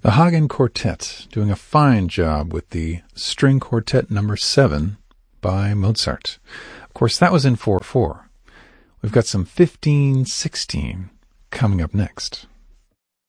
The Hagen Quartet doing a fine job with the String Quartet number 7 by Mozart. Of course, that was in 4/4. We've got some 15/16 coming up next.